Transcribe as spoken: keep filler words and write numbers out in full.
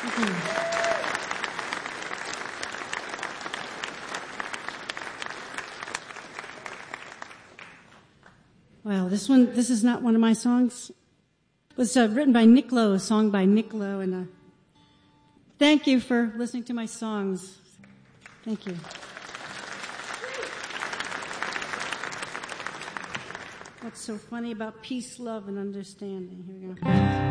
Well, this one, this is not one of my songs. It was uh, written by Nick Lowe, a song by Nick Lowe, and uh, thank you for listening to my songs. Thank you. What's so funny about peace, love, and understanding? Here we go.